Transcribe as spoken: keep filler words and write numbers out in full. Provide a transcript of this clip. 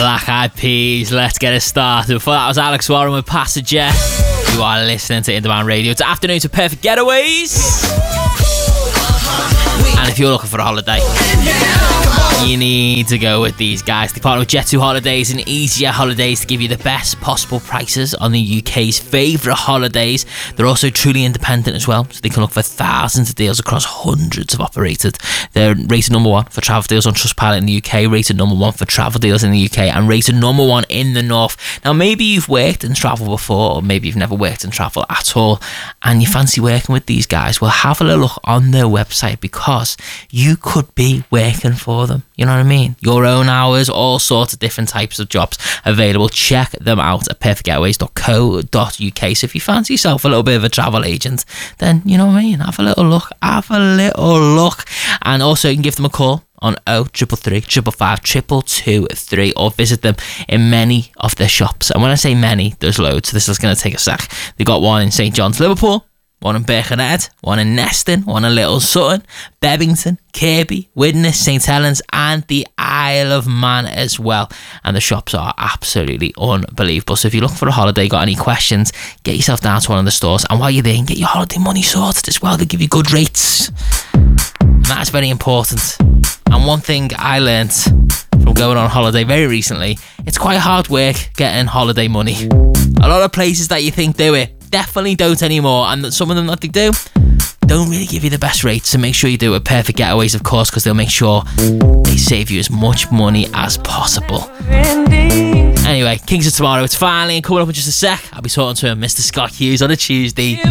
Black Eyed Peas, let's get it started. Before that was Alex Warren with Passenger. You are listening to In Demand Radio. It's afternoon to Perfect Getaways. And if you're looking for a holiday, you need to go with these guys. They partner with Jet two Holidays and Easier Holidays to give you the best possible prices on the U K's favourite holidays. They're also truly independent as well, so they can look for thousands of deals across hundreds of operators. They're rated number one for travel deals on Trustpilot in the U K, rated number one for travel deals in the U K, and rated number one in the North. Now, maybe you've worked in travel before, or maybe you've never worked in travel at all, and you fancy working with these guys. Well, have a little look on their website, because you could be working for them. You know what I mean? Your own hours, all sorts of different types of jobs available. Check them out at perfect getaways dot co dot uk. So if you fancy yourself a little bit of a travel agent, then, you know what I mean, have a little look. Have a little look. And also, you can give them a call on oh three three three, five five five, two two two three, or visit them in many of their shops. And when I say many, there's loads, so this is going to take a sec. They've got one in St John's, Liverpool, one in Birkenhead, one in Neston, one in Little Sutton, Bebington, Kirby, Widnes, St Helens, and the Isle of Man as well. And the shops are absolutely unbelievable. So if you're looking for a holiday, got any questions, get yourself down to one of the stores. And while you're there, get your holiday money sorted as well. They give you good rates. And that's very important. And one thing I learnt from going on holiday very recently, it's quite hard work getting holiday money. A lot of places that you think do it definitely don't anymore, and some of them that they do don't really give you the best rates. So make sure you do it. Perfect Getaways, of course, because they'll make sure they save you as much money as possible. Anyway, Kings of Tomorrow, it's finally coming up in just a sec. I'll be talking to Mister Scott Hughes on a Tuesday.